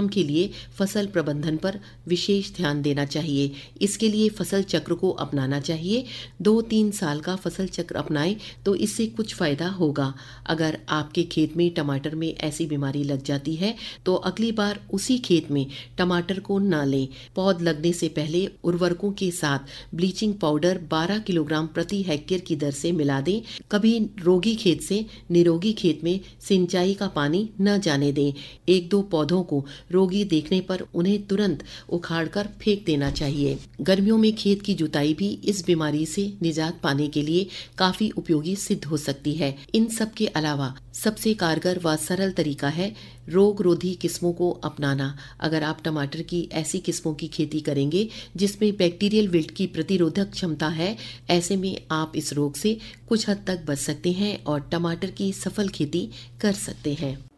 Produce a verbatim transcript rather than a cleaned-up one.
रोकथाम के लिए फसल प्रबंधन पर विशेष ध्यान देना चाहिए। इसके लिए फसल चक्र को अपनाना चाहिए। दो तीन साल का फसल चक्र अपनाएं तो इससे कुछ फायदा होगा। अगर आपके खेत में टमाटर में ऐसी बीमारी लग जाती है तो अगली बार उसी खेत में टमाटर को न लें। पौध लगने से पहले उर्वरकों के साथ ब्लीचिंग पाउडर बारह किलोग्राम प्रति हेक्टेयर की दर से मिला दें। कभी रोगी खेत से निरोगी खेत में सिंचाई का पानी न जाने दें। एक दो पौधों को रोगी देखने पर उन्हें तुरंत उखाड़कर फेंक देना चाहिए। गर्मियों में खेत की जुताई भी इस बीमारी से निजात पाने के लिए काफी उपयोगी सिद्ध हो सकती है। इन सब के अलावा सबसे कारगर व सरल तरीका है रोग रोधी किस्मों को अपनाना। अगर आप टमाटर की ऐसी किस्मों की खेती करेंगे जिसमें बैक्टीरियल विल्ट की प्रतिरोधक क्षमता है, ऐसे में आप इस रोग से कुछ हद तक बच सकते हैं और टमाटर की सफल खेती कर सकते हैं।